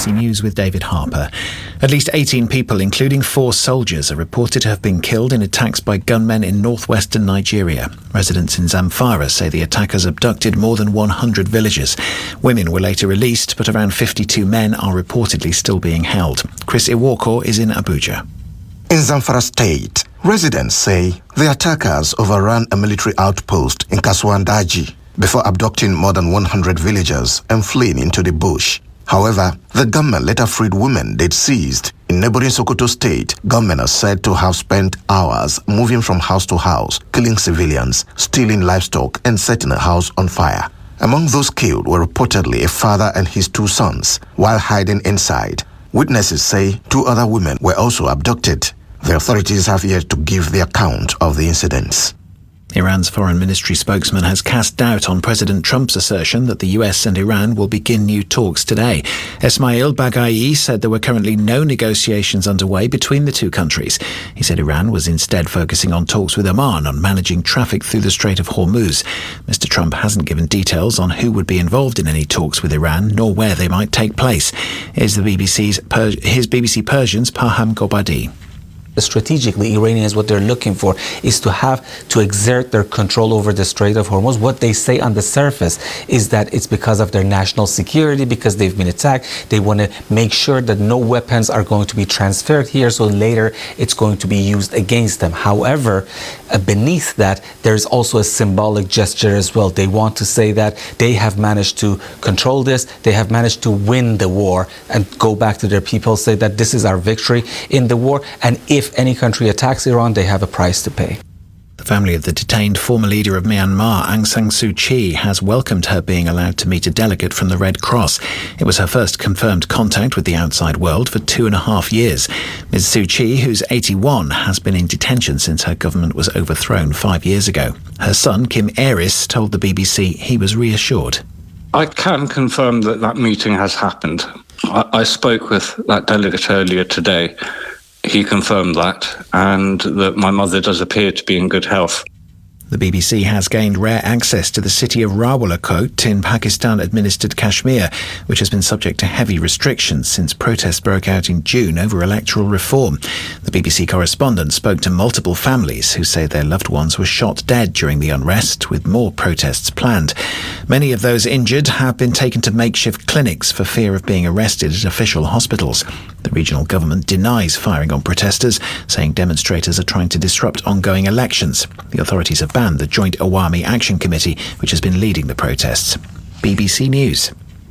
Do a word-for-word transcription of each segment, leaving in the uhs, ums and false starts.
C News with David Harper. At least eighteen people, including four soldiers, are reported to have been killed in attacks by gunmen in northwestern Nigeria. Residents in Zamfara say the attackers abducted more than one hundred villagers. Women were later released, but around fifty-two men are reportedly still being held. Chris Iwoko is in Abuja. In Zamfara State, residents say the attackers overran a military outpost in Kasuandaji before abducting more than one hundred villagers and fleeing into the bush. However, the gunmen later freed women they'd seized. In neighboring Sokoto State, gunmen are said to have spent hours moving from house to house, killing civilians, stealing livestock, and setting a house on fire. Among those killed were reportedly a father and his two sons, while hiding inside. Witnesses say two other women were also abducted. The authorities have yet to give the account of the incidents. Iran's foreign ministry spokesman has cast doubt on President Trump's assertion that the U S and Iran will begin new talks today. Esmail Baghai said there were currently no negotiations underway between the two countries. He said Iran was instead focusing on talks with Oman on managing traffic through the Strait of Hormuz. Mister Trump hasn't given details on who would be involved in any talks with Iran, nor where they might take place. Here's the B B C's per- his B B C Persian's Paham Gobadi. Strategically, Iranians, what they're looking for is to have to exert their control over the Strait of Hormuz. What they say on the surface is that it's because of their national security, because they've been attacked. They want to make sure that no weapons are going to be transferred here, so later it's going to be used against them. However, uh, beneath that, there's also a symbolic gesture as well. They want to say that they have managed to control this, they have managed to win the war, and go back to their people, say that this is our victory in the war, and if If any country attacks Iran, they have a price to pay. The family of the detained former leader of Myanmar, Aung San Suu Kyi, has welcomed her being allowed to meet a delegate from the Red Cross. It was her first confirmed contact with the outside world for two and a half years. Miz Suu Kyi, who's eighty-one, has been in detention since her government was overthrown five years ago. Her son, Kim Aris, told the B B C he was reassured. I can confirm that that meeting has happened. I, I spoke with that delegate earlier today. He confirmed that, and that my mother does appear to be in good health. The B B C has gained rare access to the city of Rawalakot in Pakistan-administered Kashmir, which has been subject to heavy restrictions since protests broke out in June over electoral reform. The B B C correspondent spoke to multiple families who say their loved ones were shot dead during the unrest, with more protests planned. Many of those injured have been taken to makeshift clinics for fear of being arrested at official hospitals. The regional government denies firing on protesters, saying demonstrators are trying to disrupt ongoing elections. The authorities have banned the Joint Awami Action Committee, which has been leading the protests. B B C News.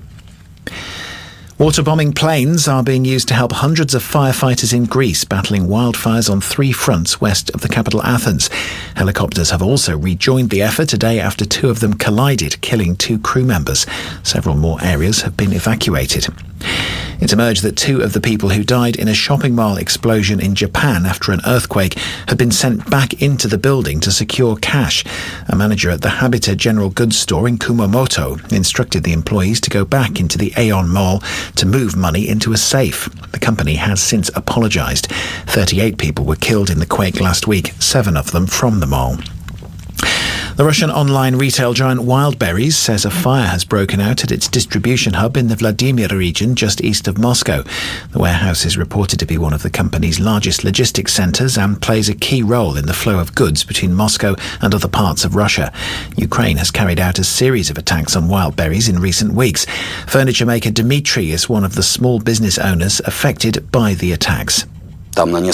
Water-bombing planes are being used to help hundreds of firefighters in Greece battling wildfires on three fronts west of the capital Athens. Helicopters have also rejoined the effort today after two of them collided, killing two crew members. Several more areas have been evacuated. It emerged that two of the people who died in a shopping mall explosion in Japan after an earthquake had been sent back into the building to secure cash. A manager at the Habita General Goods store in Kumamoto instructed the employees to go back into the Aeon Mall to move money into a safe. The company has since apologised. thirty-eight people were killed in the quake last week, seven of them from the mall. The Russian online retail giant Wildberries says a fire has broken out at its distribution hub in the Vladimir region just east of Moscow. The warehouse is reported to be one of the company's largest logistics centres and plays a key role in the flow of goods between Moscow and other parts of Russia. Ukraine has carried out a series of attacks on Wildberries in recent weeks. Furniture maker Dmitry is one of the small business owners affected by the attacks. There were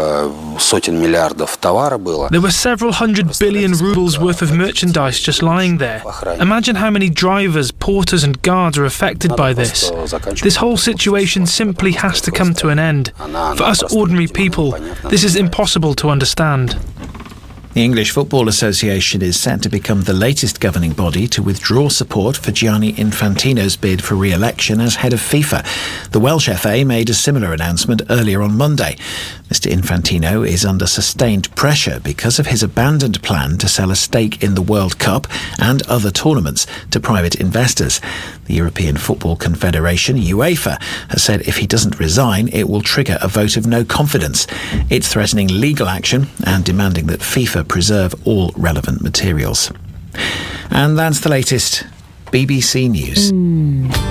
several hundred billion rubles worth of merchandise just lying there. Imagine how many drivers, porters and guards are affected by this. This whole situation simply has to come to an end. For us ordinary people, this is impossible to understand. The English Football Association is set to become the latest governing body to withdraw support for Gianni Infantino's bid for re-election as head of FIFA. The Welsh F A made a similar announcement earlier on Monday. Mister Infantino is under sustained pressure because of his abandoned plan to sell a stake in the World Cup and other tournaments to private investors. The European Football Confederation, UEFA, has said if he doesn't resign, it will trigger a vote of no confidence. It's threatening legal action and demanding that FIFA preserve all relevant materials. And that's the latest B B C News. Mm.